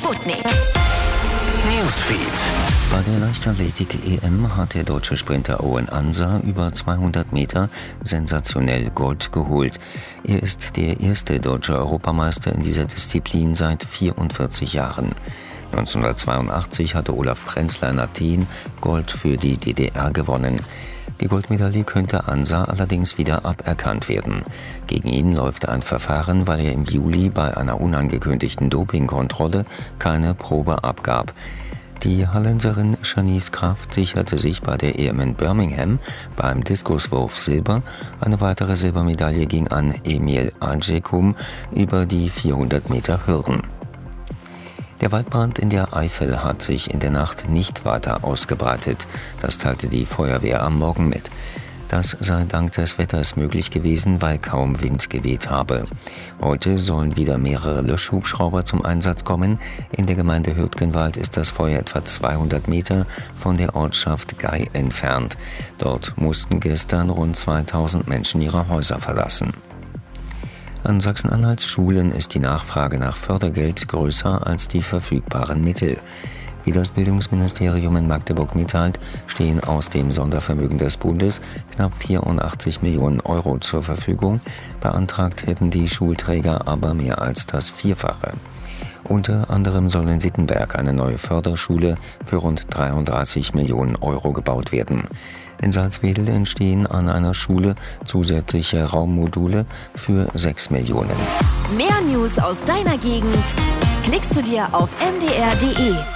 Sputnik. Newsfeed. Bei der Leichtathletik-EM hat der deutsche Sprinter Owen Ansa über 200 Meter sensationell Gold geholt. Er ist der erste deutsche Europameister in dieser Disziplin seit 44 Jahren. 1982 hatte Olaf Prenzler in Athen Gold für die DDR gewonnen. Die Goldmedaille könnte Ansa allerdings wieder aberkannt werden. Gegen ihn läuft ein Verfahren, weil er im Juli bei einer unangekündigten Dopingkontrolle keine Probe abgab. Die Hallenserin Shanice Kraft sicherte sich bei der EM in Birmingham beim Diskuswurf Silber. Eine weitere Silbermedaille ging an Emil Ajekum über die 400 Meter Hürden. Der Waldbrand in der Eifel hat sich in der Nacht nicht weiter ausgebreitet. Das teilte die Feuerwehr am Morgen mit. Das sei dank des Wetters möglich gewesen, weil kaum Wind geweht habe. Heute sollen wieder mehrere Löschhubschrauber zum Einsatz kommen. In der Gemeinde Hürtgenwald ist das Feuer etwa 200 Meter von der Ortschaft Gei entfernt. Dort mussten gestern rund 2000 Menschen ihre Häuser verlassen. An Sachsen-Anhalts Schulen ist die Nachfrage nach Fördergeld größer als die verfügbaren Mittel. Wie das Bildungsministerium in Magdeburg mitteilt, stehen aus dem Sondervermögen des Bundes knapp 84 Millionen Euro zur Verfügung. Beantragt hätten die Schulträger aber mehr als das Vierfache. Unter anderem soll in Wittenberg eine neue Förderschule für rund 33 Millionen Euro gebaut werden. In Salzwedel entstehen an einer Schule zusätzliche Raummodule für 6 Millionen. Mehr News aus deiner Gegend klickst du dir auf mdr.de.